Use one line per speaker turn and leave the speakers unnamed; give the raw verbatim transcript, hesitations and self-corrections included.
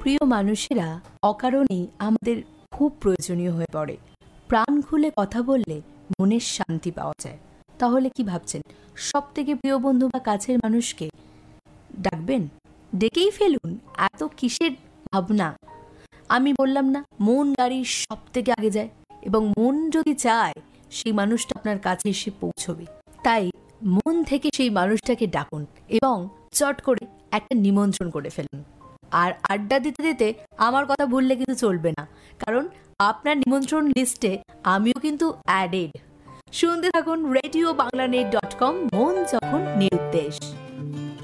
প্রিয় মানুষেরা অকারণেই আমাদের খুব প্রয়োজনীয় হয়ে পড়ে। প্রাণ খুলে কথা বললে মনের শান্তি পাওয়া যায়। তাহলে কি ভাবছেন, সব থেকে প্রিয় বন্ধু বা কাছের মানুষকে ডাকবেন? ডেকেই ফেলুন, এত কিসের ভাবনা। আমি বললাম না, মন গাড়ির সব থেকে আগে যায়, এবং মন যদি চায় সেই মানুষটা আপনার কাছে এসে পৌঁছবে। তাই মন থেকে সেই মানুষটাকে ডাকুন এবং চট করে একটা নিমন্ত্রণ করে ফেলুন। আর আড্ডা দিতে দিতে আমার কথা ভুললে কিন্তু চলবে না, কারণ আপনার নিমন্ত্রণ লিস্টে আমিও কিন্তু অ্যাডেড। শুনতে থাকুন radio Bangla net dot com, মন যখন নিরুদ্দেশ।